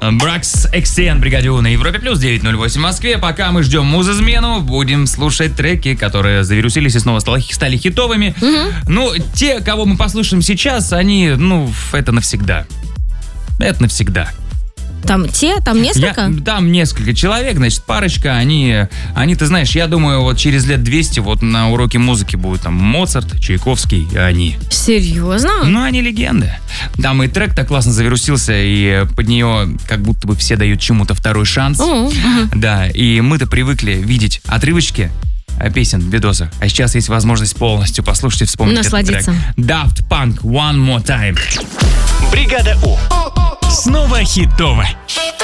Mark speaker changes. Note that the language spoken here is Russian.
Speaker 1: Бракс Экстен, бригаде У на Европе плюс 908 в Москве. Пока мы ждем музызмену, будем слушать треки, которые завирусились и снова стали хитовыми. Ну, те, кого мы послушаем сейчас, они, это навсегда. Это навсегда.
Speaker 2: Там несколько?
Speaker 1: Там несколько человек, значит, парочка, они, ты знаешь, я думаю, вот через лет 200 вот на уроке музыки будут там Моцарт, Чайковский и они.
Speaker 2: Серьезно?
Speaker 1: Ну, они легенды. Там и трек так классно завирусился, и под нее как будто бы все дают чему-то второй шанс. Да, и мы-то привыкли видеть отрывочки песен в видосах, а сейчас есть возможность полностью послушать и вспомнить
Speaker 2: насладиться.
Speaker 1: Этот трек. Daft Punk, One More Time.
Speaker 3: Бригада У. Снова хитово.